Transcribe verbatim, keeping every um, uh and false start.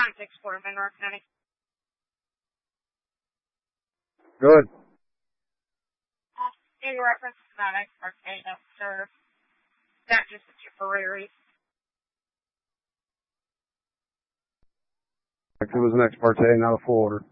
nine six four, Monroe County. Good. Uh, in reference to that ex parte, no, sir. That's just a temporary. It was an ex parte, not a full order.